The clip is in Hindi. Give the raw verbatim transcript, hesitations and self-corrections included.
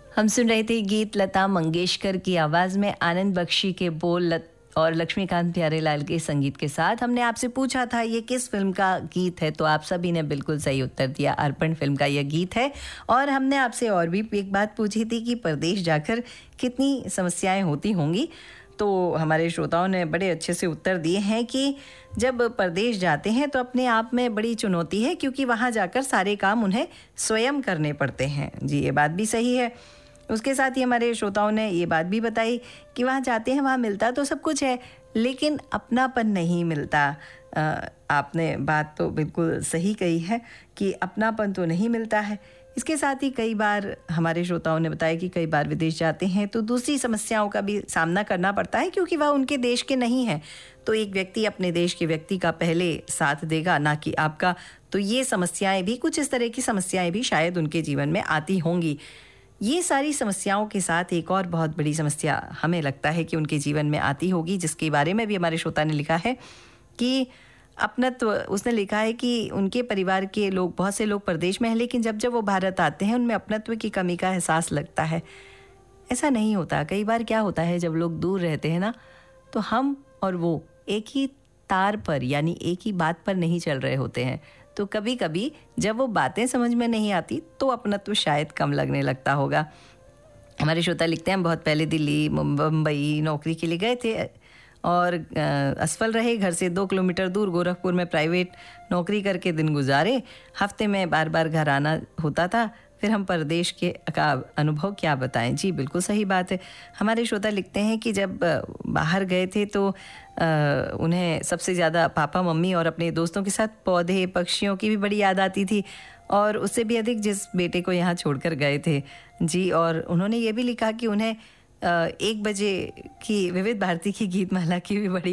हम सुन रहे थे गीत लता मंगेशकर की आवाज़ में, आनंद बख्शी के बोल लत और लक्ष्मीकांत प्यारेलाल के संगीत के साथ। हमने आपसे पूछा था ये किस फिल्म का गीत है, तो आप सभी ने बिल्कुल सही उत्तर दिया, अर्पण फिल्म का यह गीत है। और हमने आपसे और भी एक बात पूछी थी कि परदेश जाकर कितनी समस्याएं होती होंगी, तो हमारे श्रोताओं ने बड़े अच्छे से उत्तर दिए हैं कि जब परदेश जाते हैं तो अपने आप में बड़ी चुनौती है, क्योंकि वहाँ जाकर सारे काम उन्हें स्वयं करने पड़ते हैं। जी, ये बात भी सही है। उसके साथ ही हमारे श्रोताओं ने ये बात भी बताई कि वहाँ जाते हैं, वहाँ मिलता तो सब कुछ है, लेकिन अपनापन नहीं मिलता। आ, आपने बात तो बिल्कुल सही कही है कि अपनापन तो नहीं मिलता है। इसके साथ ही कई बार हमारे श्रोताओं ने बताया कि कई बार विदेश जाते हैं तो दूसरी समस्याओं का भी सामना करना पड़ता है, क्योंकि वह उनके देश के नहीं हैं। तो एक व्यक्ति अपने देश के व्यक्ति का पहले साथ देगा, ना कि आपका। तो ये समस्याएं भी, कुछ इस तरह की समस्याएं भी शायद उनके जीवन में आती होंगी। ये सारी समस्याओं के साथ एक और बहुत बड़ी समस्या हमें लगता है कि उनके जीवन में आती होगी, जिसके बारे में भी हमारे श्रोता ने लिखा है कि अपनत्व। उसने लिखा है कि उनके परिवार के लोग, बहुत से लोग परदेश में हैं, लेकिन जब जब वो भारत आते हैं उनमें अपनत्व की कमी का एहसास लगता है। ऐसा नहीं होता। कई बार क्या होता है, जब लोग दूर रहते हैं ना, तो हम और वो एक ही तार पर, यानी एक ही बात पर नहीं चल रहे होते हैं। तो कभी कभी जब वो बातें समझ में नहीं आती तो अपनत्व शायद कम लगने लगता होगा। हमारे श्रोता लिखते हैं, बहुत पहले दिल्ली मुंबई नौकरी के लिए गए थे और असफल रहे। घर से दो किलोमीटर दूर गोरखपुर में प्राइवेट नौकरी करके दिन गुजारे। हफ्ते में बार बार घर आना होता था। फिर हम परदेश के का अनुभव क्या बताएं। जी, बिल्कुल सही बात है। हमारे श्रोता लिखते हैं कि जब बाहर गए थे तो आ, उन्हें सबसे ज़्यादा पापा मम्मी और अपने दोस्तों के साथ पौधे पक्षियों की भी बड़ी याद आती थी, और उससे भी अधिक जिस बेटे को यहाँ छोड़कर गए थे। जी, और उन्होंने ये भी लिखा कि उन्हें एक बजे की विविध भारती की गीत माला की भी बड़ी